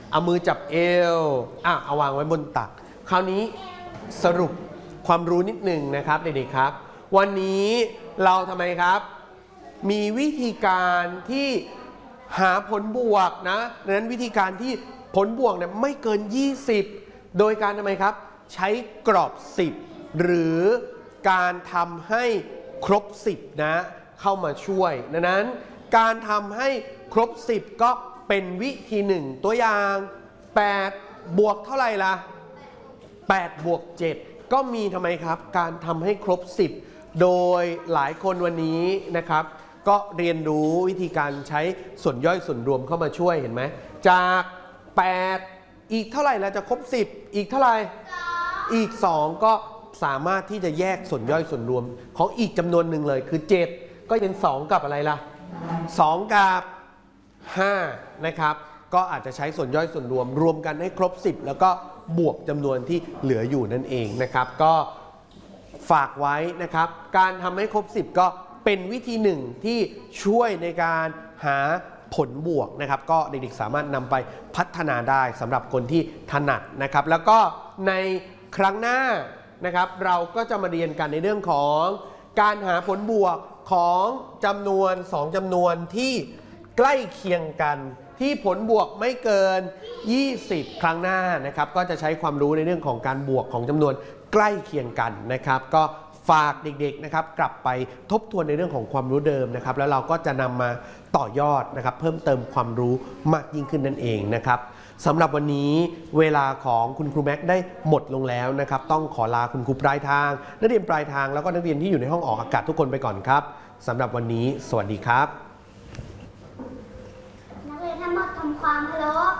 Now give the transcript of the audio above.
เอามือจับเอวเอาวางไว้บนตักคราวนี้สรุปความรู้นิดหนึ่งนะครับเด็กๆครับวันนี้เราทำไมครับมีวิธีการที่หาผลบวกนะดังนั้นวิธีการที่ผลบวกเนี่ยไม่เกิน20โดยการทำไมครับใช้กรอบ10หรือการทำให้ครบ10นะเข้ามาช่วยดังนั้นการทำให้ครบ10ก็เป็นวิธี1ตัวอย่าง8บวกเท่าไหร่ล่ะ8บวก7ก็มีทำไมครับการทำให้ครบ10โดยหลายคนวันนี้นะครับก็เรียนรู้วิธีการใช้ส่วนย่อยส่วนรวมเข้ามาช่วยเห็นไหมจาก8อีกเท่าไหร่แล้วจะครบ10อีกเท่าไหร่อีก2ก็สามารถที่จะแยกส่วนย่อยส่วนรวมของอีกจำนวนหนึ่งเลยคือ7ก็เป็น2กับอะไรล่ะ2กับ5นะครับก็อาจจะใช้ส่วนย่อยส่วนรวมรวมกันให้ครบ10แล้วก็บวกจำนวนที่เหลืออยู่นั่นเองนะครับก็ฝากไว้นะครับการทำให้ครบ10ก็เป็นวิธีหนึ่งที่ช่วยในการหาผลบวกนะครับก็เด็กๆสามารถนำไปพัฒนาได้สำหรับคนที่ถนัดนะครับแล้วก็ในครั้งหน้านะครับเราก็จะมาเรียนกันในเรื่องของการหาผลบวกของจำนวน2จำนวนที่ใกล้เคียงกันที่ผลบวกไม่เกิน20ครั้งหน้านะครับก็จะใช้ความรู้ในเรื่องของการบวกของจำนวนใกล้เคียงกันนะครับก็ฝากเด็กๆนะครับกลับไปทบทวนในเรื่องของความรู้เดิมนะครับแล้วเราก็จะนำมาต่อยอดนะครับเพิ่มเติมความรู้มากยิ่งขึ้นนั่นเองนะครับสำหรับวันนี้เวลาของคุณครูแม็กได้หมดลงแล้วนะครับต้องขอลาคุณครูปลายทางนักเรียนปลายทางแล้วก็นักเรียนที่อยู่ในห้องออกอากาศทุกคนไปก่อนครับสำหรับวันนี้สวัสดีครับนักเรียนทั้งหมดทำความเคารพ